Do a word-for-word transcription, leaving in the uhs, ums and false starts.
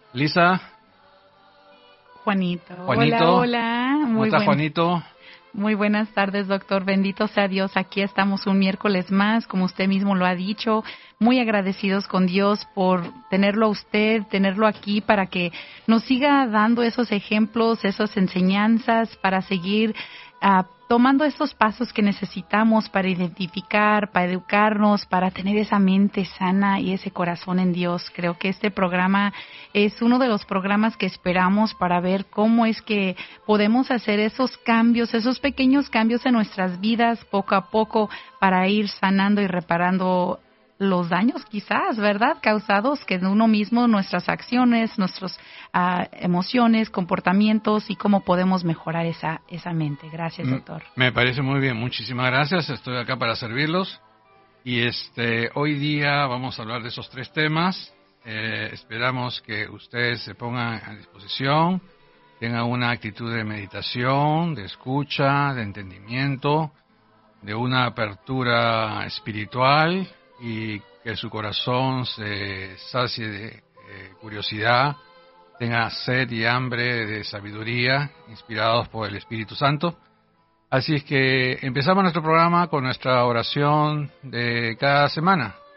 Lisa. Juanito. Juanito. Hola, hola. Muy ¿Cómo está, buen... Juanito? Muy buenas tardes, doctor. Bendito sea Dios. Aquí estamos un miércoles más, como usted mismo lo ha dicho. Muy agradecidos con Dios por tenerlo a usted, tenerlo aquí para que nos siga dando esos ejemplos, esas enseñanzas para seguir uh, tomando estos pasos que necesitamos para identificar, para educarnos, para tener esa mente sana y ese corazón en Dios. Creo que este programa es uno de los programas que esperamos para ver cómo es que podemos hacer esos cambios, esos pequeños cambios en nuestras vidas poco a poco para ir sanando y reparando los daños quizás, ¿verdad? Causados que uno mismo, nuestras acciones, nuestras uh, emociones, comportamientos y cómo podemos mejorar esa esa mente. Gracias, doctor. Me parece muy bien, muchísimas gracias. Estoy acá para servirlos. Y este hoy día vamos a hablar de esos tres temas. Eh, esperamos que ustedes se pongan a disposición, tengan una actitud de meditación, de escucha, de entendimiento, de una apertura espiritual, y que su corazón se sacie de eh, curiosidad, tenga sed y hambre de sabiduría, inspirados por el Espíritu Santo. Así es que empezamos nuestro programa con nuestra oración de cada semana.